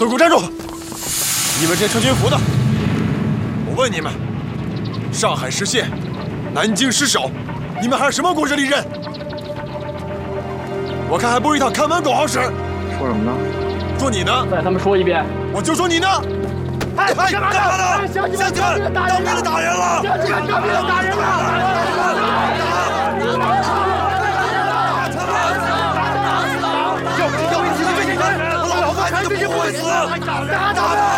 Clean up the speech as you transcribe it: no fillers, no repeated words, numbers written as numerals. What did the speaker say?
都给我站住！你们这些穿军服的，我问你们，上海失陷，南京失守，你们还有什么公职利刃？我看还不如一套看门狗好使。 说什么呢？ 说你呢？ 再他妈说一遍！ 我就说你呢！ 哎，干嘛呢？ 乡亲们，当兵的打人了！ 乡亲们，当兵的打人了！ 要不你们这些人，我老婆孩子都不会死！打！